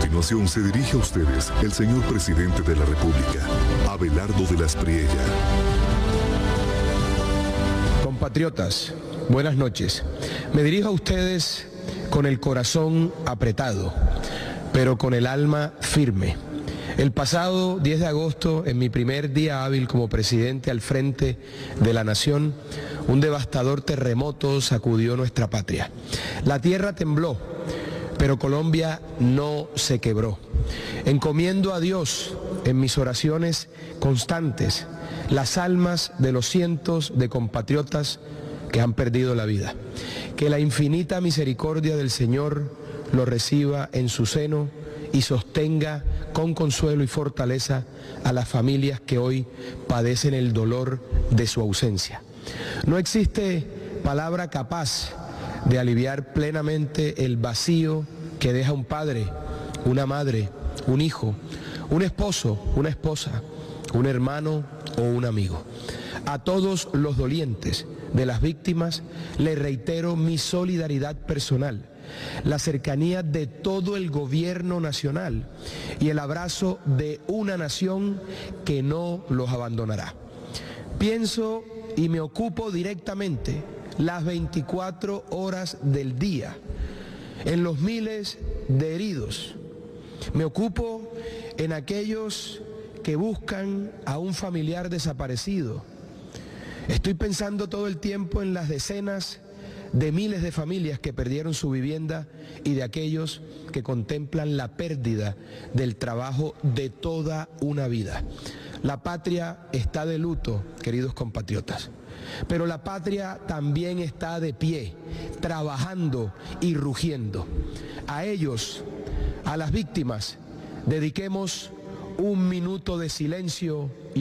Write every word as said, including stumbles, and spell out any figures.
continuación se dirige a ustedes el señor presidente de la República, Abelardo de la Espriella. Compatriotas, buenas noches. Me dirijo a ustedes con el corazón apretado, pero con el alma firme. El pasado diez de agosto, en mi primer día hábil como presidente al frente de la nación, un devastador terremoto sacudió nuestra patria. La tierra tembló, pero Colombia no se quebró. Encomiendo a Dios en mis oraciones constantes las almas de los cientos de compatriotas que han perdido la vida. Que la infinita misericordia del Señor lo reciba en su seno y sostenga con consuelo y fortaleza a las familias que hoy padecen el dolor de su ausencia. No existe palabra capaz de aliviar plenamente el vacío que deja un padre, una madre, un hijo, un esposo, una esposa, un hermano o un amigo. A todos los dolientes de las víctimas les reitero mi solidaridad personal, la cercanía de todo el gobierno nacional y el abrazo de una nación que no los abandonará. Pienso y me ocupo directamente las veinticuatro horas del día en los miles de heridos. Me ocupo en aquellos que buscan a un familiar desaparecido. Estoy pensando todo el tiempo en las decenas de miles de familias que perdieron su vivienda y de aquellos que contemplan la pérdida del trabajo de toda una vida. La patria está de luto, queridos compatriotas, pero la patria también está de pie, trabajando y rugiendo. A ellos, a las víctimas, dediquemos un minuto de silencio y